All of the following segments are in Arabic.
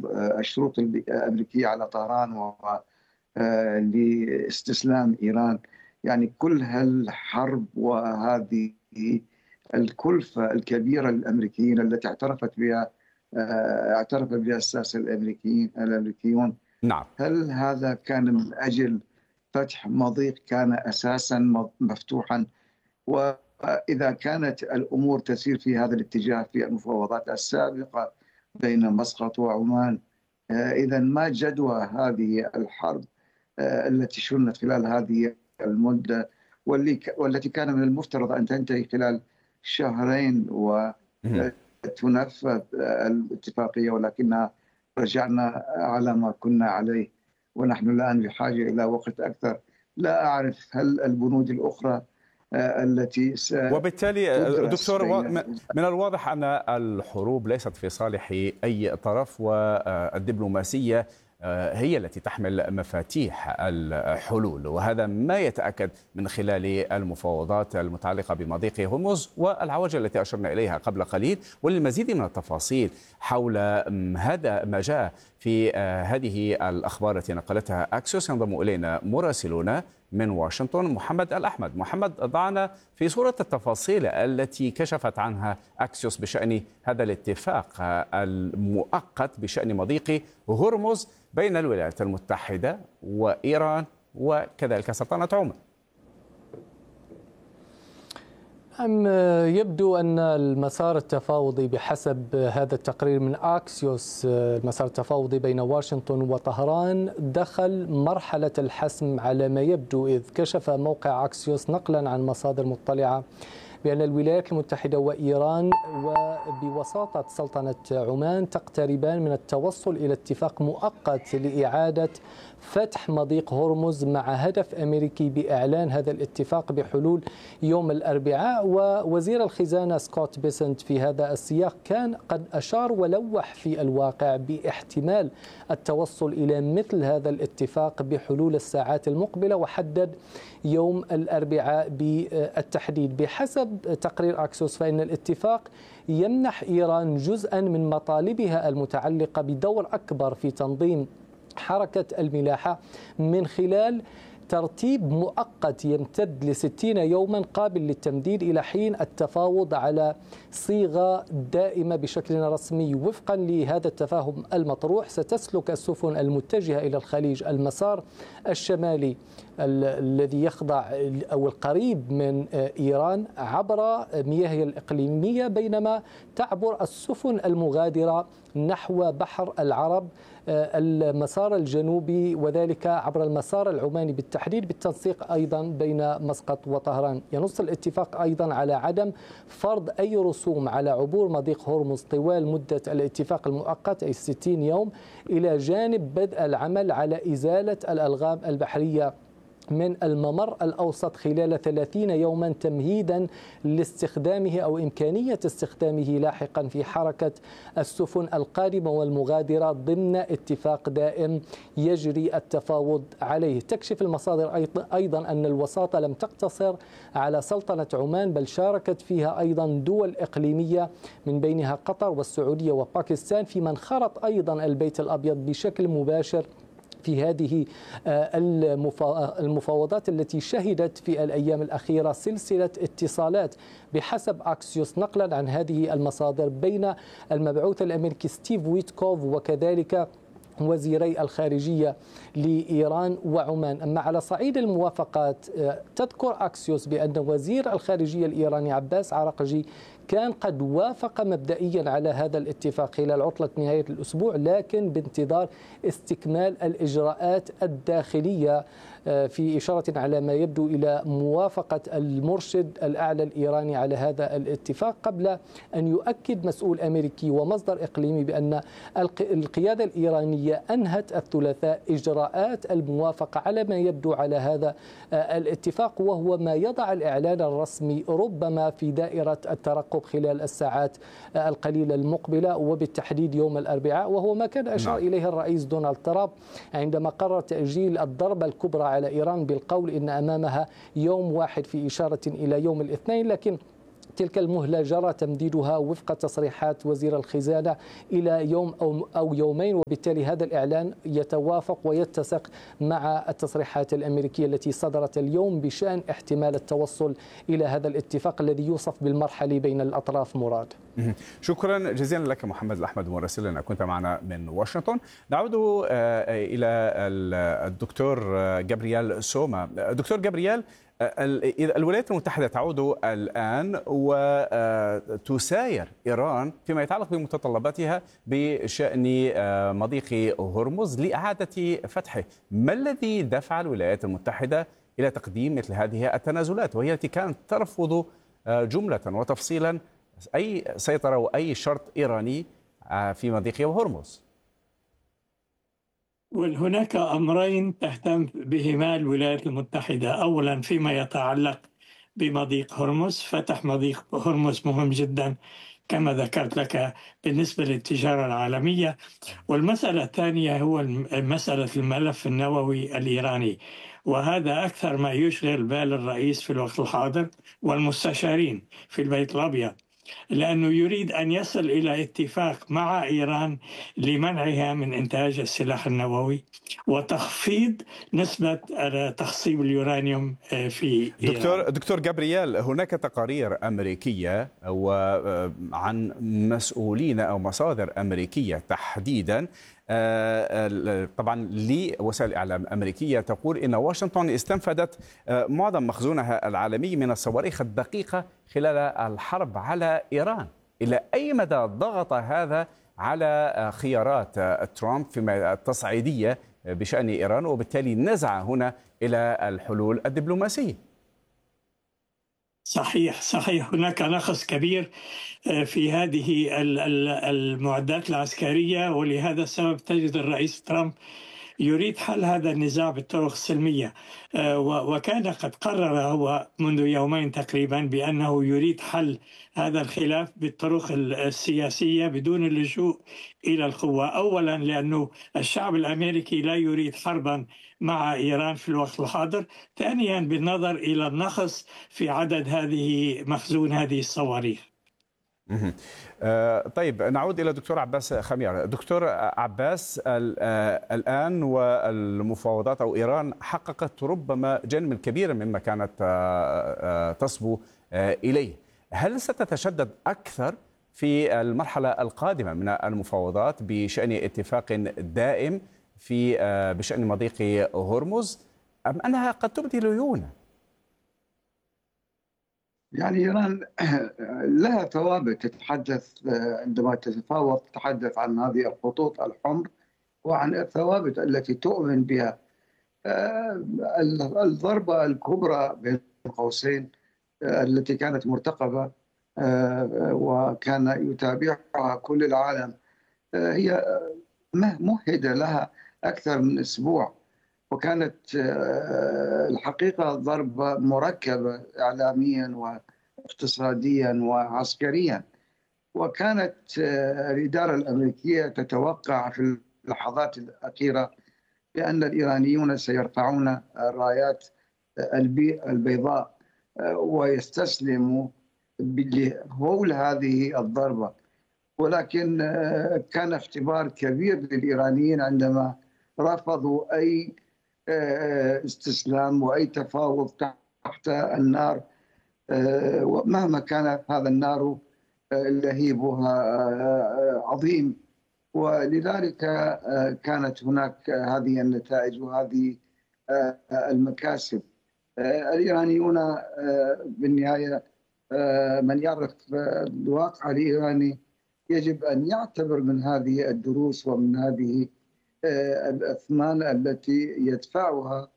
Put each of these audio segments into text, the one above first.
فرض الشروط الأمريكية على طهران لاستسلام إيران. يعني كل هالحرب وهذه الكلفة الكبيرة للأمريكيين التي اعترف بها الساسة الأمريكيون، نعم. هل هذا كان من أجل فتح مضيق كان أساسا مفتوحا؟ وإذا كانت الأمور تسير في هذا الاتجاه في المفاوضات السابقة بين مسقط وعمان، إذا ما جدوى هذه الحرب التي شنت خلال هذه المدة والتي كان من المفترض أن تنتهي خلال شهرين وتنفذ الاتفاقية، ولكنها رجعنا على ما كنا عليه ونحن الآن بحاجة إلى وقت أكثر. لا أعرف هل البنود الأخرى التي وبالتالي دكتور من الواضح أن الحروب ليست في صالح أي طرف، والدبلوماسية هي التي تحمل مفاتيح الحلول، وهذا ما يتأكد من خلال المفاوضات المتعلقة بمضيق هرمز والعوجل التي أشرنا إليها قبل قليل. وللمزيد من التفاصيل حول هذا ما جاء في هذه الأخبار التي نقلتها أكسيوس ينضم إلينا مراسلنا من واشنطن محمد الأحمد. محمد، ضعنا في صورة التفاصيل التي كشفت عنها أكسيوس بشأن هذا الاتفاق المؤقت بشأن مضيق هرمز بين الولايات المتحدة وإيران وكذلك سلطنة عمان. يبدو أن المسار التفاوضي بحسب هذا التقرير من أكسيوس، المسار التفاوضي بين واشنطن وطهران دخل مرحلة الحسم على ما يبدو، إذ كشف موقع أكسيوس نقلا عن مصادر مطلعة بأن الولايات المتحدة وإيران وبوساطة سلطنة عمان تقتربان من التوصل إلى اتفاق مؤقت لإعادة فتح مضيق هرمز مع هدف أمريكي بإعلان هذا الاتفاق بحلول يوم الأربعاء. ووزير الخزانة سكوت بيسنت في هذا السياق كان قد أشار ولوح في الواقع باحتمال التوصل إلى مثل هذا الاتفاق بحلول الساعات المقبلة، وحدد يوم الأربعاء بالتحديد. بحسب تقرير أكسيوس فإن الاتفاق يمنح إيران جزءا من مطالبها المتعلقة بدور أكبر في تنظيم حركة الملاحة من خلال ترتيب مؤقت يمتد ل60 يوما قابل للتمديد إلى حين التفاوض على صيغة دائمة بشكل رسمي. وفقا لهذا التفاهم المطروح ستسلك السفن المتجهة إلى الخليج المسار الشمالي الذي يخضع أو القريب من إيران عبر مياهها الإقليمية، بينما تعبر السفن المغادرة نحو بحر العرب المسار الجنوبي، وذلك عبر المسار العماني بالتحديد، بالتنسيق أيضا بين مسقط وطهران. ينص الاتفاق أيضا على عدم فرض أي رسوم على عبور مضيق هرمز طوال مدة الاتفاق المؤقت أي 60 يوم، إلى جانب بدء العمل على إزالة الألغام البحرية من الممر الأوسط خلال 30 يوما تمهيدا لاستخدامه أو إمكانية استخدامه لاحقا في حركة السفن القادمة والمغادرة ضمن اتفاق دائم يجري التفاوض عليه. تكشف المصادر أيضا أن الوساطة لم تقتصر على سلطنة عمان، بل شاركت فيها أيضا دول إقليمية من بينها قطر والسعودية وباكستان، في من خرط أيضا البيت الأبيض بشكل مباشر في هذه المفاوضات التي شهدت في الأيام الأخيرة سلسلة اتصالات بحسب أكسيوس نقلا عن هذه المصادر بين المبعوث الأمريكي ستيف ويتكوف وكذلك وزيري الخارجية لإيران وعمان. أما على صعيد الموافقات تذكر أكسيوس بأن وزير الخارجية الإيراني عباس عراقجي كان قد وافق مبدئيا على هذا الاتفاق خلال عطلة نهاية الأسبوع، لكن بانتظار استكمال الإجراءات الداخلية، في إشارة على ما يبدو إلى موافقة المرشد الأعلى الإيراني على هذا الاتفاق، قبل أن يؤكد مسؤول أمريكي ومصدر إقليمي بأن القيادة الإيرانية أنهت الثلاثاء إجراءات الموافقة على ما يبدو على هذا الاتفاق، وهو ما يضع الإعلان الرسمي ربما في دائرة الترقب خلال الساعات القليلة المقبلة، وبالتحديد يوم الأربعاء، وهو ما كان أشار إليه الرئيس دونالد ترامب عندما قرر تأجيل الضربة الكبرى على إيران بالقول إن أمامها يوم واحد في إشارة إلى يوم الاثنين. لكن تلك المهلة جرى تمديدها وفق تصريحات وزير الخزانة إلى يوم أو يومين، وبالتالي هذا الإعلان يتوافق ويتسق مع التصريحات الأمريكية التي صدرت اليوم بشأن احتمال التوصل إلى هذا الاتفاق الذي يوصف بالمرحلي بين الأطراف. مراد، شكرا جزيلا لك محمد الأحمد مراسلنا، كنت معنا من واشنطن. نعود إلى الدكتور جابرييل سوما. دكتور جابرييل، الولايات المتحدة تعود الآن وتساير إيران فيما يتعلق بمتطلباتها بشأن مضيق هرمز لإعادة فتحه. ما الذي دفع الولايات المتحدة إلى تقديم مثل هذه التنازلات، وهي التي كانت ترفض جملة وتفصيلا أي سيطرة وأي شرط إيراني في مضيق هرمز؟ وهناك أمرين تهتم بهما الولايات المتحدة. أولا فيما يتعلق بمضيق هرمز، فتح مضيق هرمز مهم جدا كما ذكرت لك بالنسبة للتجارة العالمية. والمسألة الثانية هو مسألة الملف النووي الإيراني، وهذا أكثر ما يشغل بال الرئيس في الوقت الحاضر والمستشارين في البيت الأبيض، لأنه يريد أن يصل إلى اتفاق مع إيران لمنعها من إنتاج السلاح النووي وتخفيض نسبة تخصيب اليورانيوم في إيران. دكتور جابرييل، هناك تقارير أمريكية وعن مسؤولين أو مصادر أمريكية تحديدا، طبعا لوسائل الإعلام الأمريكية، تقول إن واشنطن استنفدت معظم مخزونها العالمي من الصواريخ الدقيقة خلال الحرب على إيران. إلى أي مدى ضغط هذا على خيارات ترامب فيما التصعيدية بشأن إيران، وبالتالي نزع هنا إلى الحلول الدبلوماسية؟ صحيح، هناك نقص كبير في هذه المعدات العسكرية، ولهذا السبب تجد الرئيس ترامب يريد حل هذا النزاع بالطرق السلمية. وكان قد قرر هو منذ يومين تقريبا بأنه يريد حل هذا الخلاف بالطرق السياسية بدون اللجوء إلى القوة. أولا لأنه الشعب الأمريكي لا يريد حربا مع إيران في الوقت الحاضر. ثانيا بالنظر إلى النقص في عدد مخزون هذه الصواريخ. طيب، نعود إلى دكتور عباس خميار. دكتور عباس، الآن والمفاوضات أو إيران حققت ربما جانب كبيرا مما كانت تصبو إليه. هل ستتشدد أكثر في المرحلة القادمة من المفاوضات بشأن اتفاق دائم بشأن مضيق هرمز، أم أنها قد تبدي ليونة؟ يعني إيران لها ثوابت تتحدث عندما تتفاوض، تتحدث عن هذه الخطوط الحمر وعن الثوابت التي تؤمن بها. الضربة الكبرى بين قوسين التي كانت مرتقبة وكان يتابعها كل العالم هي مهدة لها أكثر من أسبوع، وكانت الحقيقة ضربة مركبة إعلاميا واقتصاديا وعسكريا. وكانت الإدارة الأمريكية تتوقع في اللحظات الأخيرة بأن الإيرانيون سيرفعون رايات البيضاء ويستسلموا لهول هذه الضربة. ولكن كان اختبار كبير للإيرانيين عندما رفضوا أي استسلام وأي تفاوض تحت النار، مهما كان هذا النار لهيبها عظيم. ولذلك كانت هناك هذه النتائج وهذه المكاسب. الإيرانيون بالنهاية من يعرف الواقع الإيراني يجب أن يعتبر من هذه الدروس ومن هذه الأثمان التي يدفعها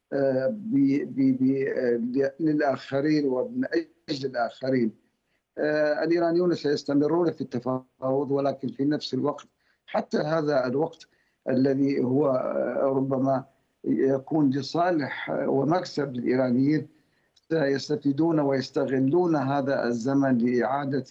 للآخرين ومن أجل الآخرين. الإيرانيون سيستمرون في التفاوض، ولكن في نفس الوقت حتى هذا الوقت الذي هو ربما يكون لصالح ومكسب للإيرانيين سيستفيدون ويستغلون هذا الزمن لإعادة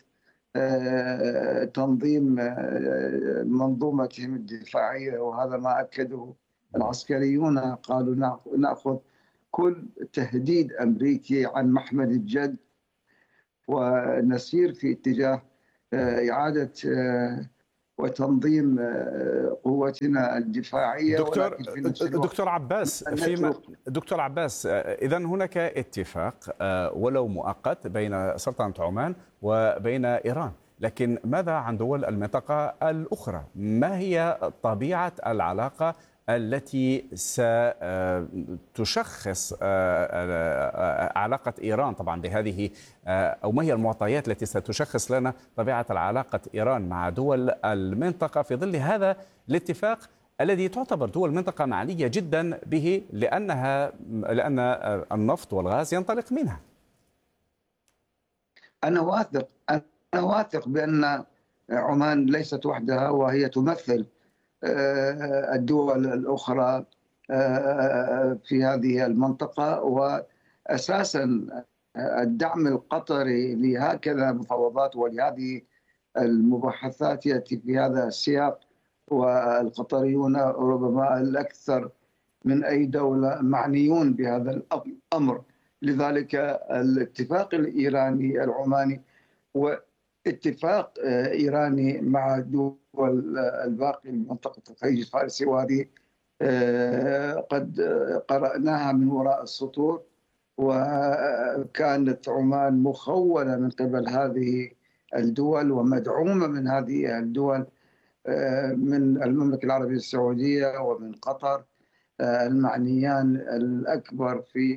تنظيم منظومتهم الدفاعية. وهذا ما أكده العسكريون، قالوا نأخذ كل تهديد أمريكي عن محمل الجد ونسير في اتجاه إعادة وتنظيم قوتنا الدفاعية. دكتور عباس، إذا هناك اتفاق ولو مؤقت بين سلطنة عمان وبين إيران، لكن ماذا عن دول المنطقة الأخرى؟ ما هي طبيعة العلاقة التي ستشخص علاقة إيران طبعا بهذه، أو ما هي المعطيات التي ستشخص لنا طبيعة العلاقة إيران مع دول المنطقة في ظل هذا الاتفاق الذي تعتبر دول المنطقة معنية جدا به لأن النفط والغاز ينطلق منها؟ أنا واثق بأن عمان ليست وحدها، وهي تمثل الدول الأخرى في هذه المنطقة. وأساسا الدعم القطري لهكذا مفاوضات ولهذه المباحثات يأتي في هذا السياق، والقطريون ربما الأكثر من أي دولة معنيون بهذا الأمر. لذلك الاتفاق الإيراني العماني واتفاق إيراني مع دول الباقي من منطقة الخليج الفارسي، وهذه قد قرأناها من وراء السطور، وكانت عمان مخولة من قبل هذه الدول ومدعومة من هذه الدول، من المملكة العربية السعودية ومن قطر، المعنيان الأكبر في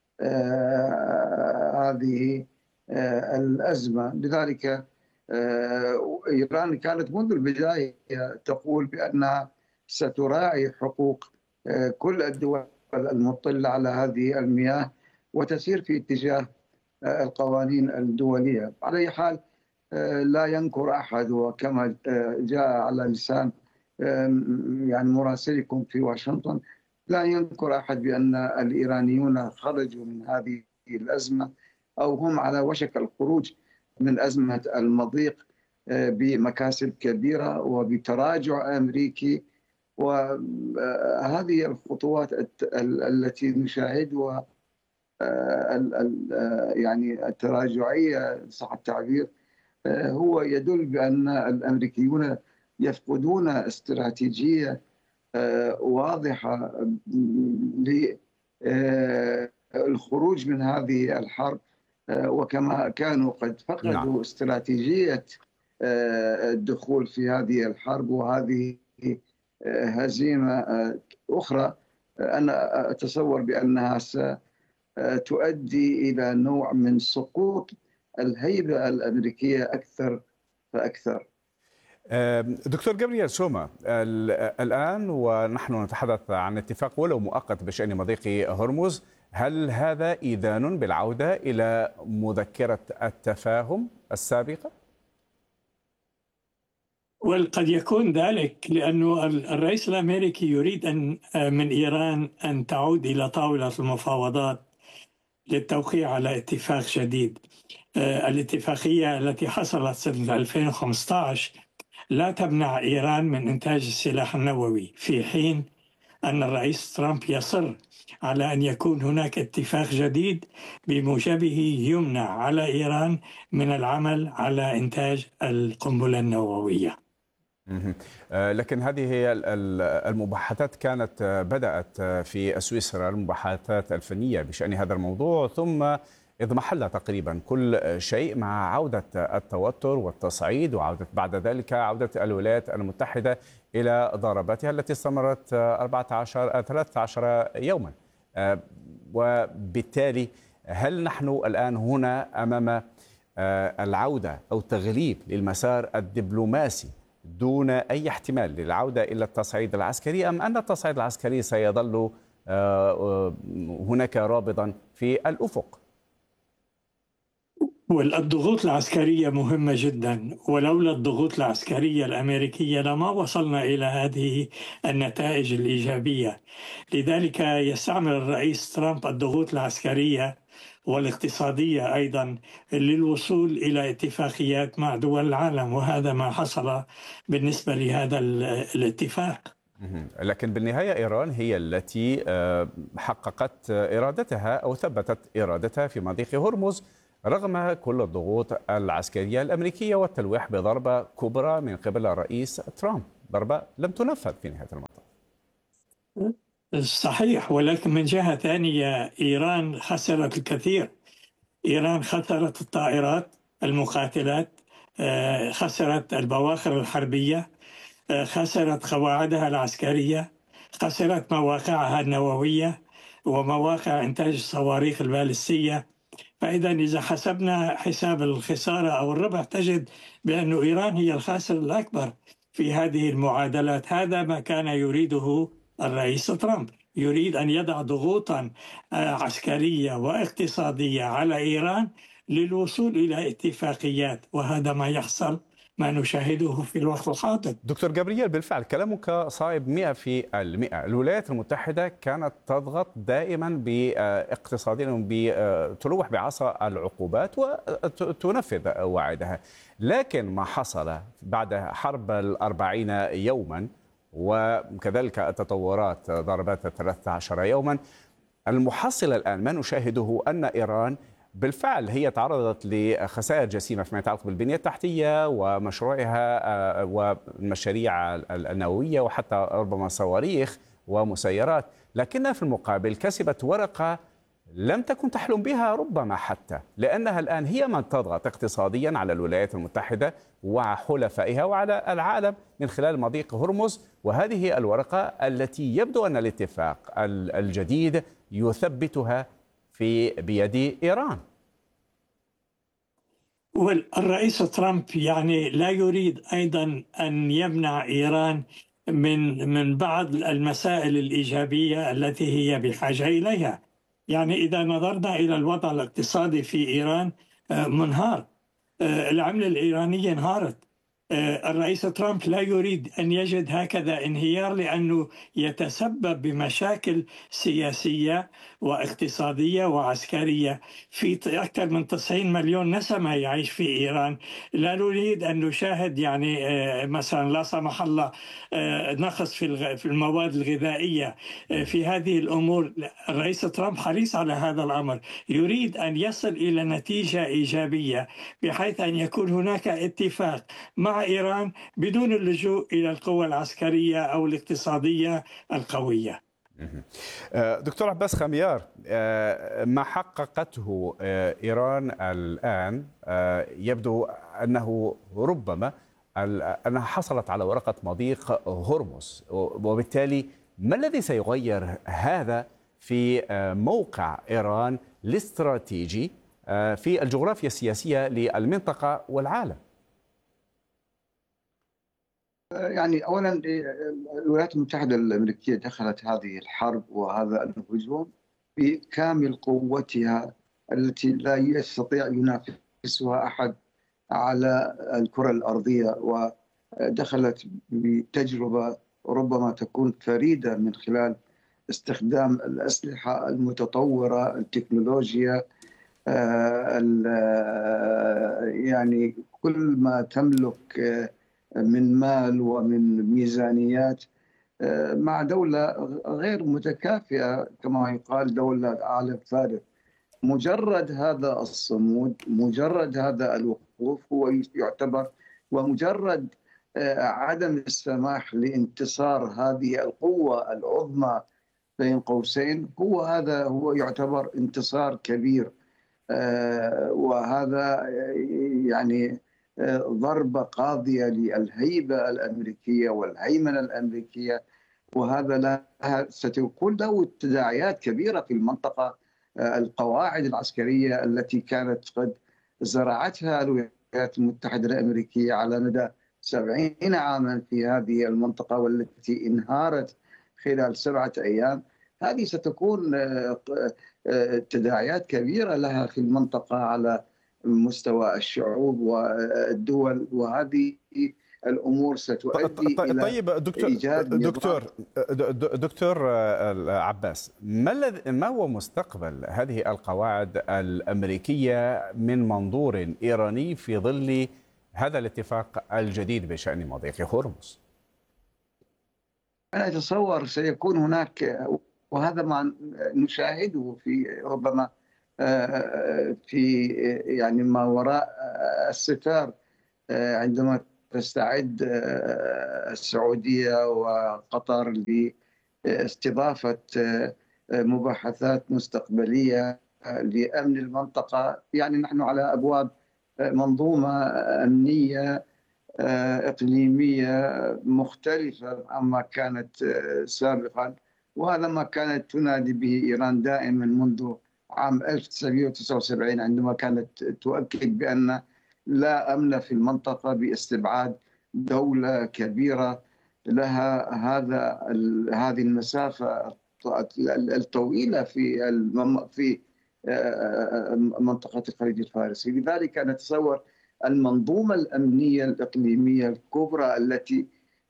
هذه الأزمة. لذلك إيران كانت منذ البداية تقول بأنها ستراعي حقوق كل الدول المطلة على هذه المياه وتسير في اتجاه القوانين الدولية. على أي حال لا ينكر أحد، وكما جاء على لسان يعني مراسلكم في واشنطن، لا ينكر أحد بأن الإيرانيون خرجوا من هذه الأزمة، أو هم على وشك الخروج من أزمة المضيق بمكاسب كبيرة وبتراجع أمريكي. وهذه الخطوات التي نشاهدها يعني التراجعية صح التعبير، هو يدل بأن الأمريكيون يفقدون استراتيجية واضحة للخروج من هذه الحرب، وكما كانوا قد فقدوا استراتيجية الدخول في هذه الحرب، وهذه هزيمة أخرى أنا أتصور بأنها ستؤدي إلى نوع من سقوط الهيبة الأمريكية أكثر فأكثر. دكتور جابرييل سوما، الآن ونحن نتحدث عن اتفاق ولو مؤقت بشأن مضيق هرمز، هل هذا إذان بالعودة إلى مذكرة التفاهم السابقة؟ وقد يكون ذلك، لأنه الرئيس الأمريكي يريد من إيران أن تعود إلى طاولة المفاوضات للتوقيع على اتفاق جديد. الاتفاقية التي حصلت سنة 2015 لا تمنع إيران من إنتاج السلاح النووي، في حين أن الرئيس ترامب يصر على أن يكون هناك اتفاق جديد بموجبه يمنع على إيران من العمل على إنتاج القنبلة النووية. لكن هذه هي المباحثات كانت بدأت في سويسرا، المباحثات الفنية بشأن هذا الموضوع، ثم اضمحل تقريبا كل شيء مع عودة التوتر والتصعيد، وعودة بعد ذلك عودة الولايات المتحدة إلى ضرباتها التي استمرت 13 يوما. وبالتالي هل نحن الآن هنا أمام العودة أو تغليب للمسار الدبلوماسي دون أي احتمال للعودة إلى التصعيد العسكري، أم أن التصعيد العسكري سيظل هناك رابطا في الأفق؟ والضغوط العسكرية مهمة جدا، ولولا الضغوط العسكرية الأمريكية لما وصلنا إلى هذه النتائج الإيجابية. لذلك يستعمل الرئيس ترامب الضغوط العسكرية والاقتصادية أيضا للوصول إلى اتفاقيات مع دول العالم، وهذا ما حصل بالنسبة لهذا الاتفاق. لكن بالنهاية إيران هي التي حققت إرادتها أو ثبتت إرادتها في مضيق هرمز رغم كل الضغوط العسكرية الأمريكية والتلويح بضربة كبرى من قبل الرئيس ترامب، ضربة لم تنفذ في نهاية المطاف. صحيح، ولكن من جهة ثانية إيران خسرت الكثير. إيران خسرت الطائرات المقاتلات، خسرت البواخر الحربية، خسرت قواعدها العسكرية، خسرت مواقعها النووية ومواقع إنتاج الصواريخ البالستية. فإذا إذا حسبنا حساب الخسارة أو الربح تجد بأن إيران هي الخاسر الأكبر في هذه المعادلات. هذا ما كان يريده الرئيس ترامب، يريد أن يضع ضغوطا عسكرية واقتصادية على إيران للوصول إلى اتفاقيات، وهذا ما يحصل، ما نشاهده في الوقت الحاضر. دكتور جابرييل، بالفعل كلامك صائب 100%. الولايات المتحدة كانت تضغط دائما باقتصاديا بتلوح بعصا العقوبات وتنفذ وعدها، لكن ما حصل بعد حرب 40 يوما وكذلك التطورات ضربات 13 يوما، المحصل الآن ما نشاهده أن إيران بالفعل هي تعرضت لخسائر جسيمة فيما يتعلق بالبنية التحتية ومشروعها والمشاريع النووية وحتى ربما صواريخ ومسيرات، لكنها في المقابل كسبت ورقة لم تكن تحلم بها ربما حتى، لأنها الآن هي من تضغط اقتصاديا على الولايات المتحدة وحلفائها وعلى العالم من خلال مضيق هرمز، وهذه الورقة التي يبدو أن الاتفاق الجديد يثبتها بيد إيران. والرئيس ترامب يعني لا يريد أيضا أن يمنع إيران من بعض المسائل الإيجابية التي هي بحاجة إليها. يعني إذا نظرنا إلى الوضع الاقتصادي في إيران منهار، العملة الإيرانية انهارت. الرئيس ترامب لا يريد أن يجد هكذا انهيار، لأنه يتسبب بمشاكل سياسية واقتصادية وعسكرية في أكثر من 90 مليون نسمة يعيش في إيران. لا نريد أن نشاهد يعني مثلا لا سمح الله نقص في المواد الغذائية، في هذه الأمور. الرئيس ترامب حريص على هذا الأمر، يريد أن يصل إلى نتيجة إيجابية بحيث أن يكون هناك اتفاق مع إيران بدون اللجوء إلى القوى العسكرية أو الاقتصادية القوية. دكتور عباس خميار، ما حققته إيران الآن يبدو أنه ربما أنها حصلت على ورقة مضيق هرمز، وبالتالي ما الذي سيغير هذا في موقع إيران الاستراتيجي في الجغرافيا السياسية للمنطقة والعالم؟ يعني أولا الولايات المتحدة الأمريكية دخلت هذه الحرب وهذا الهجوم بكامل قوتها التي لا يستطيع ينافسها أحد على الكرة الأرضية، ودخلت بتجربة ربما تكون فريدة من خلال استخدام الأسلحة المتطورة، التكنولوجيا، يعني كل ما تملك من مال ومن ميزانيات، مع دولة غير متكافئة كما يقال، دولة عالم ثالث. مجرد هذا الصمود، مجرد هذا الوقوف هو يعتبر، ومجرد عدم السماح لانتصار هذه القوة العظمى بين قوسين، هو يعتبر انتصار كبير. وهذا يعني ضربة قاضية للهيبة الأمريكية والهيمنة الأمريكية، وهذا ستكون له تداعيات كبيرة في المنطقة. القواعد العسكرية التي كانت قد زرعتها الولايات المتحدة الأمريكية على مدى 70 عاما في هذه المنطقة والتي انهارت خلال 7 أيام، هذه ستكون تداعيات كبيرة لها في المنطقة على مستوى الشعوب والدول، وهذه الأمور ستؤدي إلى طيب دكتور عباس، ما هو مستقبل هذه القواعد الأمريكية من منظور إيراني في ظل هذا الاتفاق الجديد بشأن مضيق هرمز؟ أنا أتصور سيكون هناك، وهذا ما نشاهده في ربما في يعني ما وراء الستار عندما تستعد السعودية وقطر لاستضافة مباحثات مستقبلية لأمن المنطقة. يعني نحن على أبواب منظومة أمنية إقليمية مختلفة عما كانت سابقا، وهذا ما كانت تنادي به إيران دائما منذ عام 1979 عندما كانت تؤكد بأن لا أمن في المنطقة باستبعاد دولة كبيرة لها هذه المسافة الطويلة في منطقة الخليج الفارسي. لذلك نتصور المنظومة الأمنية الإقليمية الكبرى التي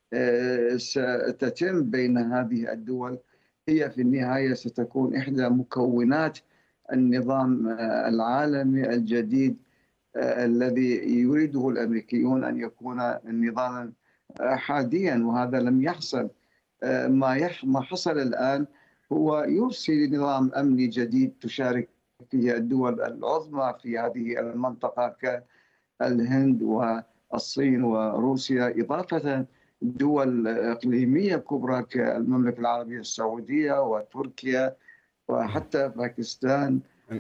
ستتم بين هذه الدول هي في النهاية ستكون إحدى مكونات النظام العالمي الجديد الذي يريده الأمريكيون أن يكون نظاما حاديا، وهذا لم يحصل. ما حصل الآن هو يرسل نظام أمني جديد تشارك فيه الدول العظمى في هذه المنطقة كالهند والصين وروسيا، إضافة دول إقليمية كبرى كالمملكة العربية السعودية وتركيا وحتى باكستان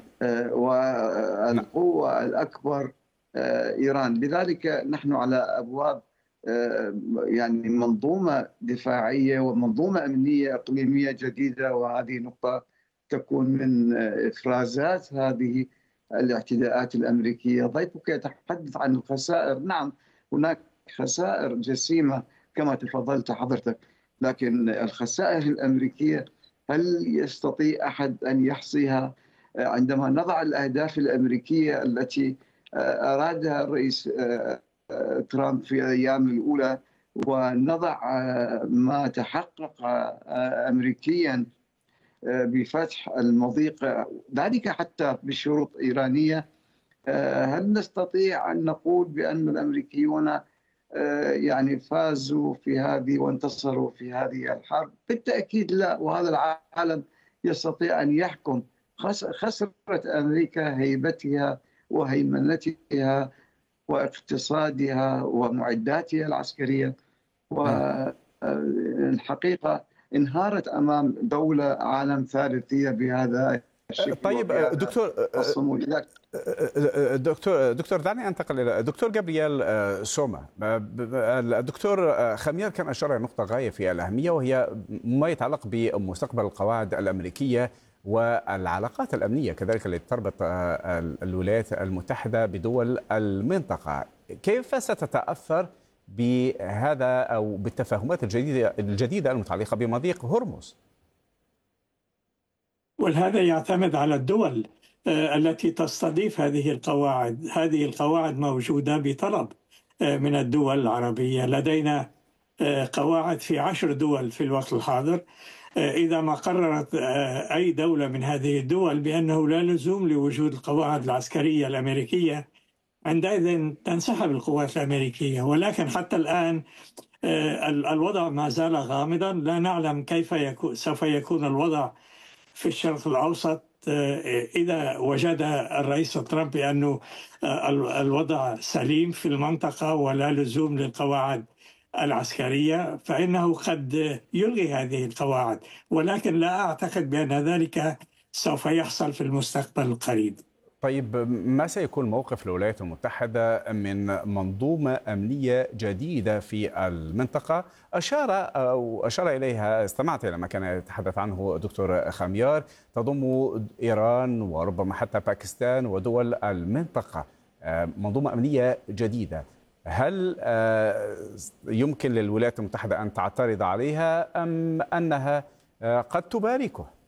والقوة الأكبر إيران. لذلك نحن على أبواب يعني منظومة دفاعية ومنظومة أمنية إقليمية جديدة، وهذه نقطة تكون من إفرازات هذه الاعتداءات الأمريكية. ضيفك يتحدث عن الخسائر، نعم هناك خسائر جسيمة كما تفضلت حضرتك، لكن الخسائر الأمريكية هل يستطيع أحد أن يحصيها؟ عندما نضع الأهداف الأمريكية التي أرادها الرئيس ترامب في الأيام الأولى ونضع ما تحقق أمريكيا بفتح المضيق، ذلك حتى بشروط إيرانية، هل نستطيع أن نقول بأن الأمريكيون يعني فازوا في هذه وانتصروا في هذه الحرب؟ بالتأكيد لا، وهذا العالم يستطيع أن يحكم. خسرت أمريكا هيبتها وهيمنتها واقتصادها ومعداتها العسكرية، والحقيقة انهارت أمام دولة عالم ثالثية بهذا الشكل. طيب دكتور دعني أنتقل إلى الدكتور جابرييل سوما. الدكتور خميار كان أشار إلى نقطة غاية في الأهمية، وهي ما يتعلق بمستقبل القواعد الأمريكية والعلاقات الأمنية كذلك التي تربط الولايات المتحدة بدول المنطقة. كيف ستتأثر بهذا أو بالتفاهمات الجديدة المتعلقة بمضيق هرمز؟ وهذا يعتمد على الدول التي تستضيف هذه القواعد. هذه القواعد موجودة بطلب من الدول العربية. لدينا قواعد في 10 دول في الوقت الحاضر. إذا ما قررت أي دولة من هذه الدول بأنه لا لزوم لوجود القواعد العسكرية الأمريكية، عندئذ تنسحب القوات الأمريكية. ولكن حتى الآن الوضع ما زال غامضا، لا نعلم كيف سوف يكون الوضع في الشرق الأوسط إذا وجد الرئيس ترامب بأنه الوضع سليم في المنطقة ولا لزوم للقواعد العسكرية، فإنه قد يلغي هذه القواعد، ولكن لا أعتقد بأن ذلك سوف يحصل في المستقبل القريب. طيب ما سيكون موقف الولايات المتحدة من منظومة أمنية جديدة في المنطقة أشار إليها، استمعت إلى ما كان يتحدث عنه دكتور خميار، تضم إيران وربما حتى باكستان ودول المنطقة، منظومة أمنية جديدة. هل يمكن للولايات المتحدة أن تعترض عليها أم أنها قد تباركه؟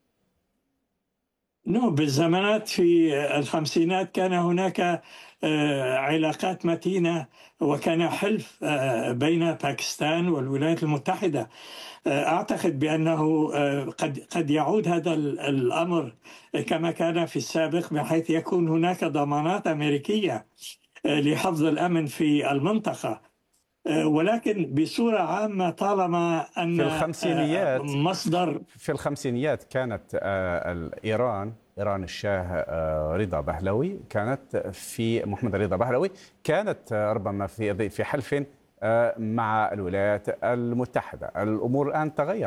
بالزمانات في الخمسينات كان هناك علاقات متينة، وكان حلف بين باكستان والولايات المتحدة. أعتقد بأنه قد يعود هذا الأمر كما كان في السابق، بحيث يكون هناك ضمانات أمريكية لحفظ الأمن في المنطقة. ولكن بصورة عامة طالما أن في الخمسينيات كانت إيران إيران الشاه رضا بهلوي محمد رضا بهلوي كانت ربما في حلف مع الولايات المتحدة. الأمور الآن تغير.